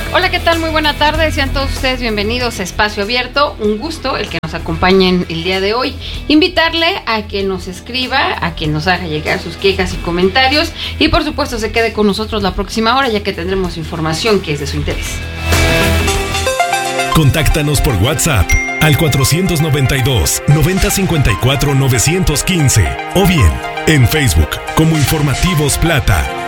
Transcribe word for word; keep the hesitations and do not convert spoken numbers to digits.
Hola, ¿qué tal? Muy buena tarde. Sean todos ustedes bienvenidos a Espacio Abierto. Un gusto el que nos acompañen el día de hoy. Invitarle a que nos escriba, a que nos haga llegar sus quejas y comentarios y por supuesto se quede con nosotros la próxima hora ya que tendremos información que es de su interés. Contáctanos por WhatsApp al cuatrocientos noventa y dos, noventa cincuenta y cuatro, novecientos quince o bien en Facebook como Informativos Plata.